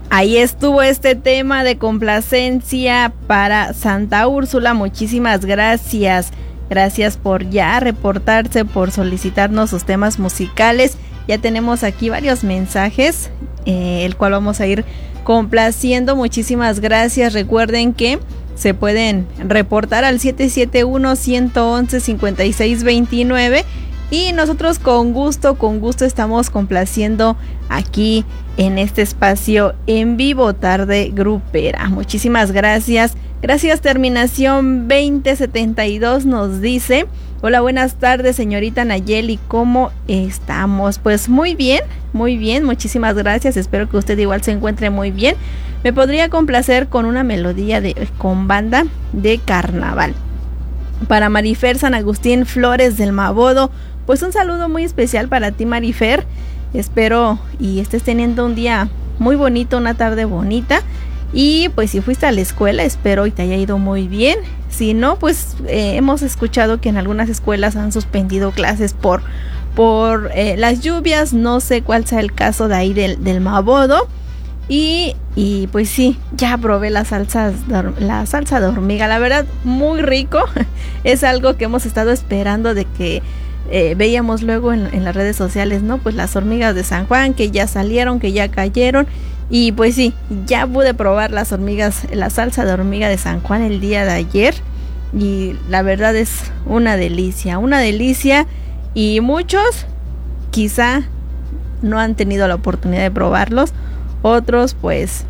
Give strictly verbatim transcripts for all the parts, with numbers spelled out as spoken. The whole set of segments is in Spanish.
Ahí estuvo este tema de complacencia para Santa Úrsula. Muchísimas gracias. Gracias por ya reportarse, por solicitarnos sus temas musicales. Ya tenemos aquí varios mensajes, eh, el cual vamos a ir complaciendo. Muchísimas gracias. Recuerden que se pueden reportar al siete siete uno, uno uno uno, cinco seis dos nueve. Y nosotros con gusto, con gusto estamos complaciendo aquí en este espacio en vivo, Tarde Grupera. Muchísimas gracias. Gracias, terminación veinte setenta y dos nos dice: hola, buenas tardes, señorita Nayeli, ¿cómo estamos? Pues muy bien, muy bien, muchísimas gracias. Espero que usted igual se encuentre muy bien. Me podría complacer con una melodía de con banda de carnaval. Para Marifer San Agustín Flores del Mabodo, pues un saludo muy especial para ti, Marifer. Espero y estés teniendo un día muy bonito, una tarde bonita. Y pues si fuiste a la escuela, espero y te haya ido muy bien. Si no, pues eh, hemos escuchado que en algunas escuelas han suspendido clases por, por eh, las lluvias. No sé cuál sea el caso de ahí del, del Mabodo. Y, y pues sí, ya probé la salsa, la salsa de hormiga. La verdad, muy rico. Es algo que hemos estado esperando de que eh, veíamos luego en, en las redes sociales, ¿no? Pues las hormigas de San Juan que ya salieron, que ya cayeron. Y pues sí, ya pude probar las hormigas, la salsa de hormiga de San Juan el día de ayer. Y la verdad es una delicia, una delicia. Y muchos quizá no han tenido la oportunidad de probarlos. Otros pues,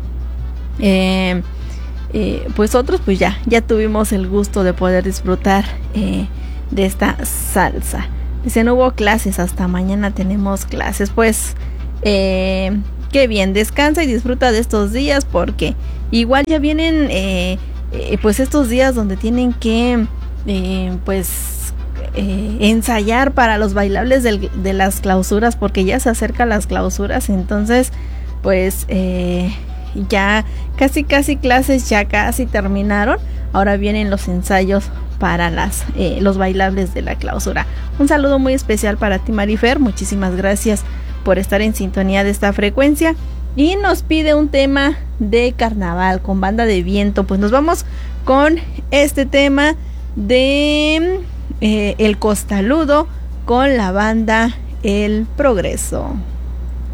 eh, eh, pues otros pues ya, ya tuvimos el gusto de poder disfrutar eh, de esta salsa. Dice, no hubo clases, hasta mañana tenemos clases. Pues, eh... qué bien, descansa y disfruta de estos días porque igual ya vienen eh, eh, pues estos días donde tienen que eh, pues eh, ensayar para los bailables del, de las clausuras, porque ya se acercan las clausuras. Entonces pues eh, ya casi casi clases ya casi terminaron. Ahora vienen los ensayos para las eh, los bailables de la clausura. Un saludo muy especial para ti, Marifer. Muchísimas gracias por estar en sintonía de esta frecuencia. Y nos pide un tema de carnaval con banda de viento. Pues nos vamos con este tema de eh, El Costaludo con la banda El Progreso.